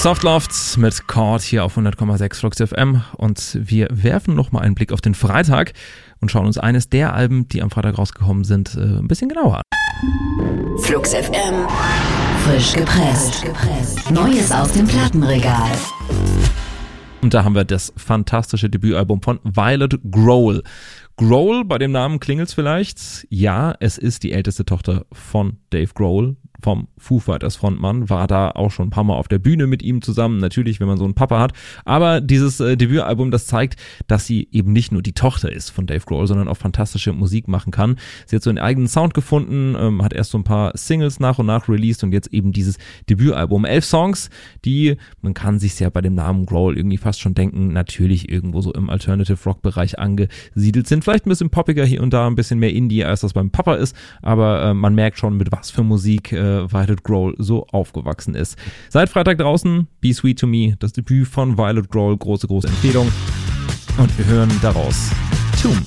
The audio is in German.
Softloft mit Chord hier auf 100,6 Flux FM und wir werfen nochmal einen Blick auf den Freitag und schauen uns eines der Alben, die am Freitag rausgekommen sind, ein bisschen genauer an. Flux FM, frisch gepresst. Neues aus dem Plattenregal. Und da haben wir das fantastische Debütalbum von Violet Grohl. Grohl, bei dem Namen klingelt's vielleicht. Ja, es ist die älteste Tochter von Dave Grohl, vom Foo Fighters Frontmann, war da auch schon ein paar Mal auf der Bühne mit ihm zusammen, natürlich, wenn man so einen Papa hat. Aber dieses Debütalbum, das zeigt, dass sie eben nicht nur die Tochter ist von Dave Grohl, sondern auch fantastische Musik machen kann. Sie hat so einen eigenen Sound gefunden, hat erst so ein paar Singles nach und nach released und jetzt eben dieses Debütalbum. 11 Songs, die, man kann sich's ja bei dem Namen Grohl irgendwie fast schon denken, natürlich irgendwo so im Alternative Rock Bereich angesiedelt sind. Vielleicht ein bisschen poppiger hier und da, ein bisschen mehr Indie, als das beim Papa ist, aber man merkt schon, mit was für Musik Violet Grohl so aufgewachsen ist. Seit Freitag draußen, Be Sweet to Me, das Debüt von Violet Grohl, große Empfehlung. Und wir hören daraus